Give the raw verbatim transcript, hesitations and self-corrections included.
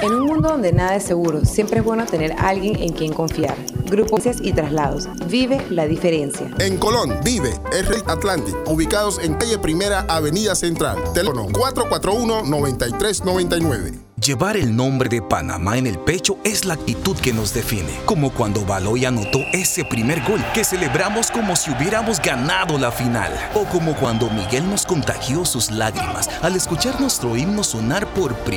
En un mundo donde nada es seguro, siempre es bueno tener a alguien en quien confiar. Grupos y traslados. Vive la diferencia. En Colón, vive R Atlantic, ubicados en calle Primera, Avenida Central. Teléfono cuatro cuatro uno, nueve tres nueve nueve. Llevar el nombre de Panamá en el pecho es la actitud que nos define. Como cuando Baloy anotó ese primer gol, que celebramos como si hubiéramos ganado la final. O como cuando Miguel nos contagió sus lágrimas al escuchar nuestro himno sonar por primera vez.